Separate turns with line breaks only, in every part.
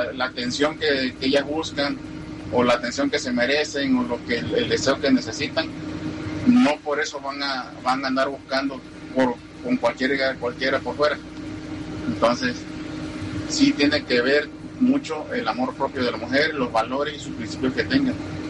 la atención que ellas buscan, o la atención que se merecen, o lo que el deseo que necesitan. No por eso van a andar buscando con cualquiera por fuera. Entonces, sí tiene que ver mucho el amor propio de la mujer, los valores y sus principios que tengan.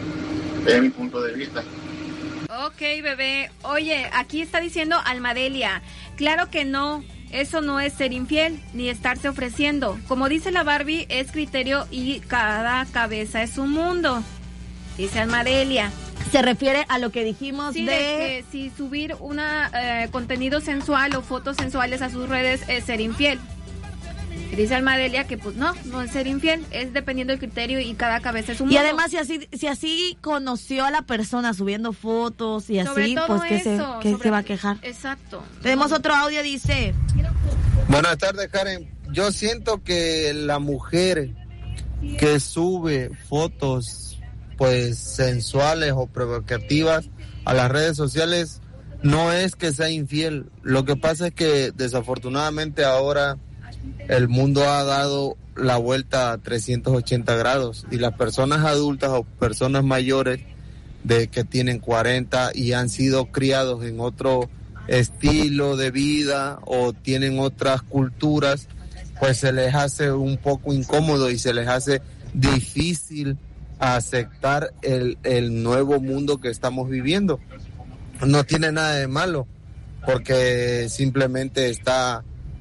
Es mi punto de vista.
Ok, bebé. Oye, aquí está diciendo Almadelia. Claro que no. Eso no es ser infiel, ni estarse ofreciendo. Como dice la Barbie, es criterio y cada cabeza es un mundo. Dice Almadelia.
Se refiere a lo que dijimos
de que si subir contenido sensual o fotos sensuales a sus redes es ser infiel. Dice Almadelia que pues no es ser infiel, es dependiendo del criterio y cada cabeza es un mundo.
Y además si así conoció a la persona subiendo fotos y así, pues que se va a quejar.
Exacto.
Tenemos otro audio, dice.
Buenas tardes, Karen. Yo siento que la mujer que sube fotos pues sensuales o provocativas a las redes sociales no es que sea infiel. Lo que pasa es que desafortunadamente ahora el mundo ha dado la vuelta a 380 grados y las personas adultas o personas mayores de que tienen 40 y han sido criados en otro estilo de vida o tienen otras culturas, pues se les hace un poco incómodo y se les hace difícil aceptar el nuevo mundo que estamos viviendo. No tiene nada de malo, porque simplemente está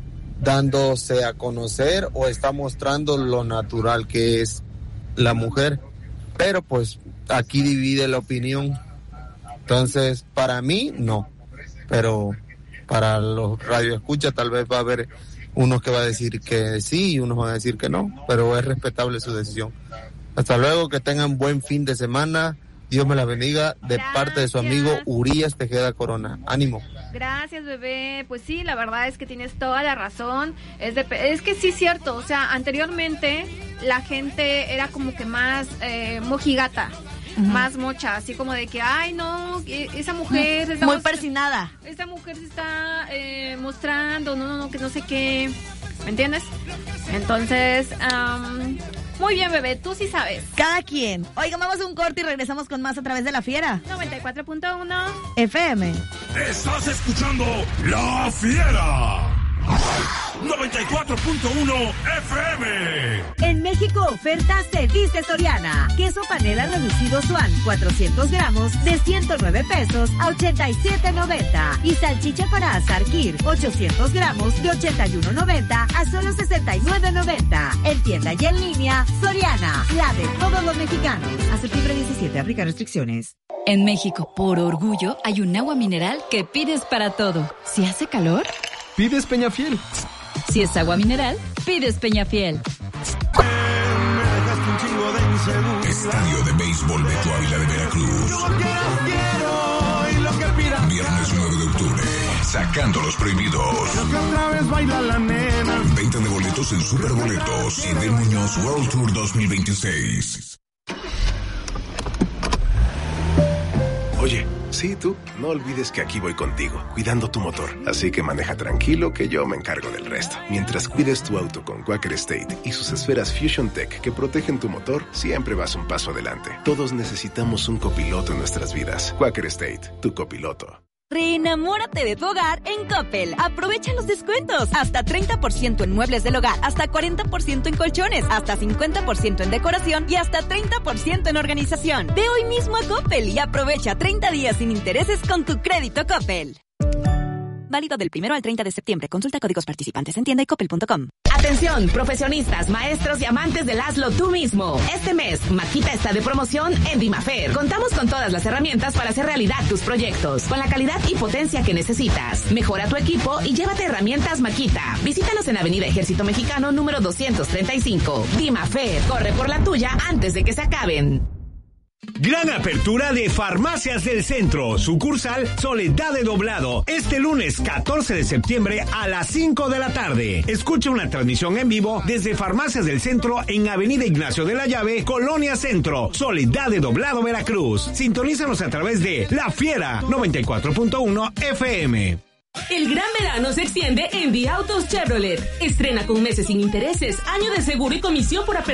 dándose a conocer o está mostrando lo natural que es la mujer, pero pues aquí divide la opinión. Entonces, para mí, no, pero para los radioescuchas tal vez va a haber unos que va a decir que sí y unos van a decir que no, pero es respetable su decisión. Hasta luego, que tengan buen fin de semana. Dios me la bendiga, de parte de su amigo Urias Tejeda Corona. Ánimo.
Gracias, bebé. Pues sí, la verdad es que tienes toda la razón. Es que sí es cierto. O sea, anteriormente la gente era como que más mojigata, más mocha, así como de que, ay, no, esa mujer...
Muy persinada.
Esa mujer se está mostrando, no, que no sé qué. ¿Me entiendes? Entonces... muy bien, bebé, tú sí sabes.
Cada quien. Oigan, vamos a un corte y regresamos con más a través de La Fiera.
94.1
FM.
Estás escuchando La Fiera. 94.1 FM.
En México, oferta se dice Soriana. Queso panela reducido Swan, 400 gramos, de 109 pesos a 87.90. Y salchicha para asar Kir, 800 gramos, de 81.90 a solo 69.90. En tienda y en línea, Soriana, la de todos los mexicanos. A septiembre 17, aplica restricciones.
En México, por orgullo, hay un agua mineral que pides para todo. Si hace calor,
pides Peñafiel.
Si es agua mineral, pides Peñafiel.
Estadio de Béisbol Beto Ávila de Veracruz. Viernes 9 de octubre. Sacando los prohibidos. Venta de boletos en Superboletos y Del Muñoz World Tour 2026.
Oye, sí, tú, no olvides que aquí voy contigo, cuidando tu motor. Así que maneja tranquilo que yo me encargo del resto. Mientras cuides tu auto con Quaker State y sus esferas Fusion Tech que protegen tu motor, siempre vas un paso adelante. Todos necesitamos un copiloto en nuestras vidas. Quaker State, tu copiloto.
Reenamórate de tu hogar en Coppel. Aprovecha los descuentos. Hasta 30% en muebles del hogar, hasta 40% en colchones, hasta 50% en decoración y hasta 30% en organización. Ve hoy mismo a Coppel y aprovecha 30 días sin intereses con tu crédito Coppel. Válido del 1 al 30 de septiembre. Consulta códigos participantes en tienda y coppel.com.
Atención, profesionistas, maestros y amantes del hazlo tú mismo. Este mes, Maquita está de promoción en Dimafer. Contamos con todas las herramientas para hacer realidad tus proyectos, con la calidad y potencia que necesitas. Mejora tu equipo y llévate herramientas Maquita. Visítanos en Avenida Ejército Mexicano, número 235. Dimafer, corre por la tuya antes de que se acaben.
Gran apertura de Farmacias del Centro, sucursal Soledad de Doblado, este lunes 14 de septiembre a las 5 de la tarde. Escucha una transmisión en vivo desde Farmacias del Centro en Avenida Ignacio de la Llave, Colonia Centro, Soledad de Doblado, Veracruz. Sintonízanos a través de La Fiera 94.1 FM.
El gran verano se extiende en Vía Autos Chevrolet. Estrena con meses sin intereses, año de seguro y comisión por apertura